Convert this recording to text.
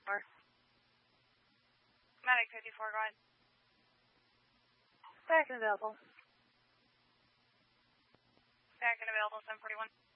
Medic 54, go ahead. Back and available. Back and available, 741.